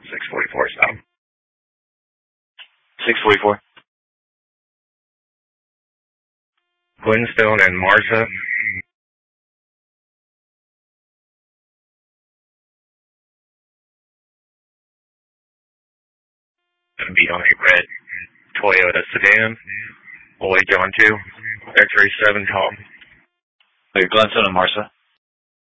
644 stop. 644. Glenstone and Martha. Gonna be on a red Toyota sedan. Lloyd John 2, X-ray 7 Tom. Okay, Glenstone and Martha.